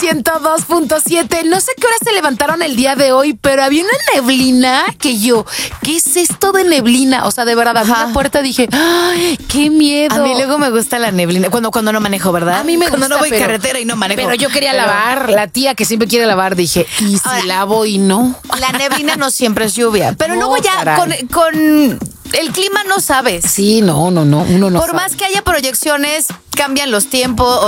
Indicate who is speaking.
Speaker 1: 102.7. No sé qué hora se levantaron el día de hoy, pero había una neblina que yo, ¿qué es esto de neblina? O sea, de verdad, abrí la puerta y dije, ¡ay, qué miedo!
Speaker 2: A mí luego me gusta la neblina, cuando no manejo, ¿verdad?
Speaker 1: A mí me
Speaker 2: cuando
Speaker 1: gusta,
Speaker 2: no voy
Speaker 1: pero-
Speaker 2: carretera y no manejo.
Speaker 1: Pero yo quería lavar, la tía que siempre quiere lavar, dije, ¿y si
Speaker 2: Ahora,
Speaker 1: lavo y no?
Speaker 2: La neblina no siempre es lluvia, pero
Speaker 1: No,
Speaker 2: luego ya
Speaker 1: caray.
Speaker 2: con el clima no sabes.
Speaker 1: Sí, no, uno no
Speaker 2: Por
Speaker 1: sabe.
Speaker 2: más que haya proyecciones, cambian los tiempos.